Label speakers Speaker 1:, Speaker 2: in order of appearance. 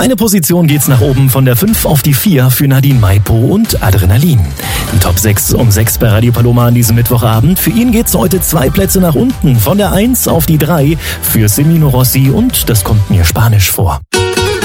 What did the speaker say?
Speaker 1: Eine Position geht's nach oben von der 5 auf die 4 für Nadine Maipo und Adrenalin. Die Top 6 um 6 bei Radio Paloma an diesem Mittwochabend. Für ihn geht's heute 2 Plätze nach unten, von der 1 auf die 3 für Semino Rossi und Das kommt mir spanisch vor.